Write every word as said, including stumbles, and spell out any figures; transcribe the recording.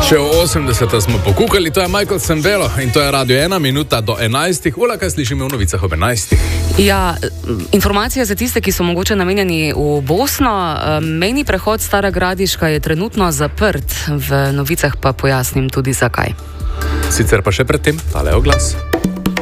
Še v osemdeseta smo pokukali, to je Michael Sembello in to je Radio ena minuta do enajstih. Ula, kaj slišimo v novicah ob enajstih? Ja, informacija za tiste, ki so mogoče namenjeni v Bosno. Mejni prehod Stara Gradiška je trenutno zaprt, v novicah pa pojasnim tudi zakaj. Sicer pa še predtem tale oglas.